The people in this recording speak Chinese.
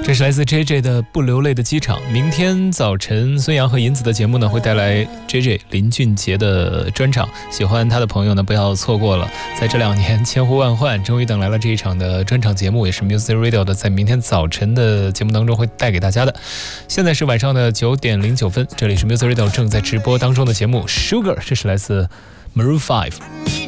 这是来自 JJ 的不流泪的机场。明天早晨孙杨和银子的节目呢，会带来 JJ 林俊杰的专场，喜欢他的朋友呢不要错过了。在这2年千呼万唤，终于等来了这一场的专场节目，也是 Music Radio 的在明天早晨的节目当中会带给大家的。现在是晚上的9点09分，这里是 Music Radio 正在直播当中的节目 Sugar， 这是来自 Maroon 5。